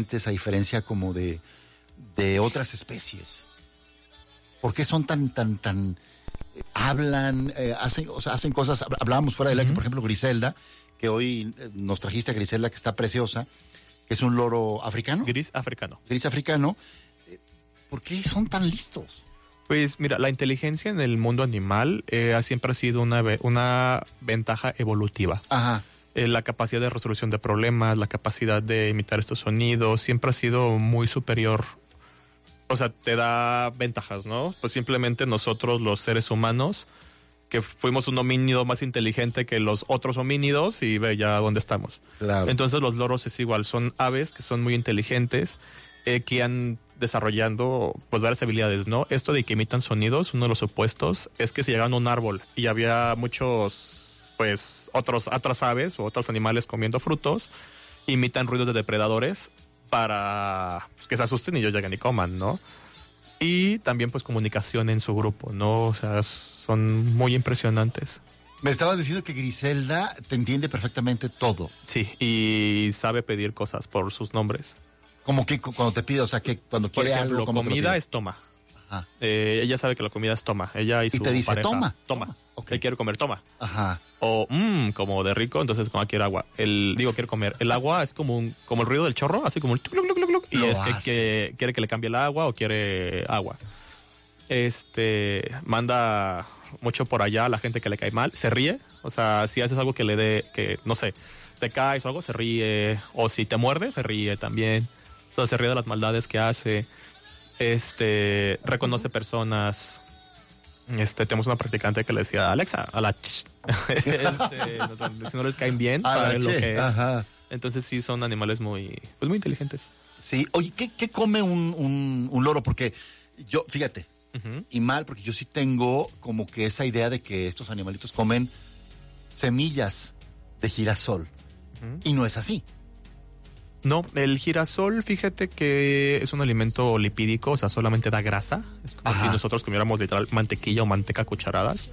inteligentes a diferencia como de otras especies? ¿Por qué son tan hablan, hacen cosas? Hablábamos fuera del aire, por ejemplo, Griselda, que hoy nos trajiste a Griselda, que está preciosa, que es un loro africano. Gris africano. Gris africano. ¿Por qué son tan listos? Pues mira, la inteligencia en el mundo animal siempre ha sido una ventaja evolutiva. Ajá. La capacidad de resolución de problemas, la capacidad de imitar estos sonidos, siempre ha sido muy superior. O sea, te da ventajas, ¿no? Pues simplemente nosotros, los seres humanos, que fuimos un homínido más inteligente que los otros homínidos, y ve ya dónde estamos. Claro. Entonces los loros es igual, son aves que son muy inteligentes, que han desarrollando pues varias habilidades, ¿no? Esto de que imitan sonidos, uno de los opuestos es que si llegaban a un árbol y había muchos, pues, otras aves o otros animales comiendo frutos, imitan ruidos de depredadores para pues, que se asusten y ellos lleguen y coman, ¿no? Y también pues comunicación en su grupo, ¿no? O sea, son muy impresionantes. Me estabas diciendo que Griselda te entiende perfectamente todo. Sí, y sabe pedir cosas por sus nombres. Como que cuando te pide, o sea, que cuando Por quiere ejemplo, algo, ¿cómo comida es toma. Ajá. Ella sabe que la comida es toma. Ella y su te dice, pareja, toma. Okay. Quiero comer, toma. Ajá. O, como de rico, entonces como quiere agua. Quiero comer. El agua es como el ruido del chorro, así como el tuc, tuc, tuc, tuc, y es que quiere que le cambie el agua o quiere agua. Manda mucho por allá a la gente que le cae mal. Se ríe. O sea, si haces algo que le dé, que, no sé, te caes o algo, se ríe. O si te muerde, se ríe también. O sea, se ríe de las maldades que hace. Reconoce personas. Tenemos una practicante que le decía, Alexa, a la si no les caen bien, saben lo que es. Ajá. Entonces sí son animales muy inteligentes. Sí, oye, ¿qué come un loro? Porque yo, fíjate, y mal, porque yo sí tengo como que esa idea de que estos animalitos comen semillas de girasol. Y no es así. No, el girasol, fíjate que es un alimento lipídico, o sea, solamente da grasa. Es como si nosotros comiéramos literal mantequilla o manteca a cucharadas.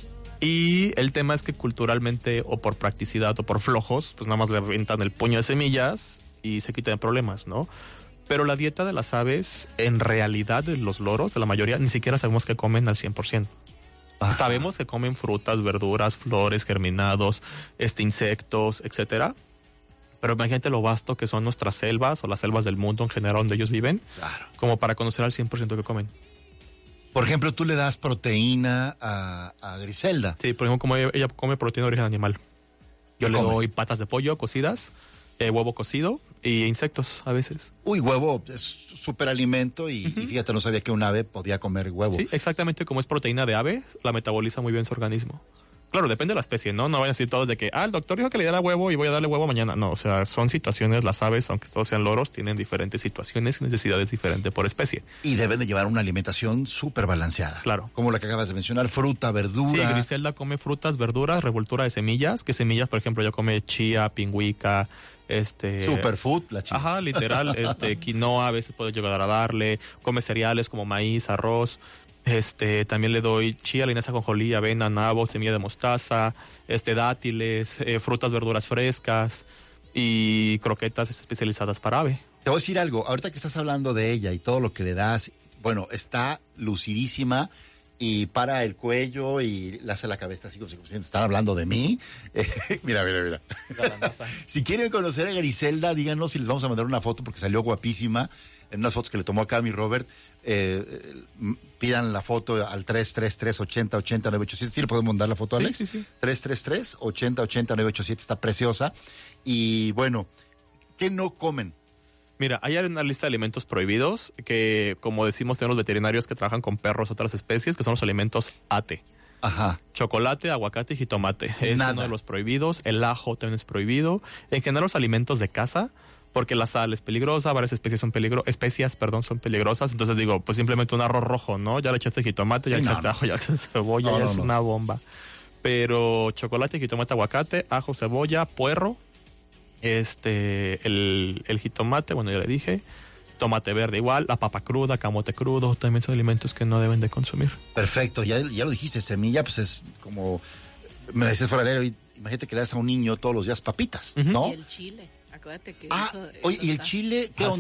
Y el tema es que culturalmente, o por practicidad, o por flojos, pues nada más le avientan el puño de semillas y se quitan problemas, ¿no? Pero la dieta de las aves, en realidad, de los loros, de la mayoría, ni siquiera sabemos que comen al 100%. Sabemos que comen frutas, verduras, flores, germinados, insectos, etcétera. Pero imagínate lo vasto que son nuestras selvas o las selvas del mundo en general donde ellos viven, claro, como para conocer al 100% que comen. Por ejemplo, tú le das proteína a Griselda. Sí, por ejemplo, como ella come proteína de origen animal. Yo le doy patas de pollo cocidas, huevo cocido y insectos a veces. Uy, huevo es súper alimento y fíjate, no sabía que un ave podía comer huevo. Sí, exactamente, como es proteína de ave, la metaboliza muy bien su organismo. Claro, depende de la especie, ¿no? No vayan a decir todos de que, el doctor dijo que le diera huevo y voy a darle huevo mañana. No, o sea, son situaciones, las aves, aunque todos sean loros, tienen diferentes situaciones y necesidades diferentes por especie. Y deben de llevar una alimentación súper balanceada. Claro. Como la que acabas de mencionar, fruta, verdura. Sí, Griselda come frutas, verduras, revoltura de semillas. ¿Qué semillas? Por ejemplo, ella come chía, pingüica, Superfood, la chía. Ajá, literal, quinoa, a veces puedo llegar a darle. Come cereales como maíz, arroz. También le doy chía, linaza, ajonjolí, avena, nabo, semilla de mostaza, dátiles, frutas, verduras frescas y croquetas especializadas para ave. Te voy a decir algo, ahorita que estás hablando de ella y todo lo que le das, bueno, está lucidísima y para el cuello y le hace la cabeza así como si están hablando de mí. Mira. Si quieren conocer a Griselda, díganos si les vamos a mandar una foto porque salió guapísima. En unas fotos que le tomó acá a mi Robert, pidan la foto al 333-8080-987. ¿Sí le podemos mandar la foto, Alex? Sí. 333-8080-987, está preciosa. Y bueno, ¿qué no comen? Mira, hay una lista de alimentos prohibidos que, como decimos, tenemos veterinarios que trabajan con perros, otras especies, que son los alimentos ATE. Ajá. Chocolate, aguacate y jitomate. Es uno de los prohibidos. El ajo también es prohibido. En general, los alimentos de casa, porque la sal es peligrosa, varias especies son son peligrosas. Entonces digo, pues simplemente un arroz rojo, ¿no? Ya le echaste jitomate, ya le echaste ajo, ya le echaste cebolla, es una bomba. Pero chocolate, jitomate, aguacate, ajo, cebolla, puerro, el jitomate, bueno, ya le dije, tomate verde igual, la papa cruda, camote crudo, también son alimentos que no deben de consumir. Perfecto, ya lo dijiste, semilla, pues es como, me decías fuera de aire, imagínate que le das a un niño todos los días papitas, ¿no? Y el chile. Acuérdate que oye, ¿y el chile qué onda?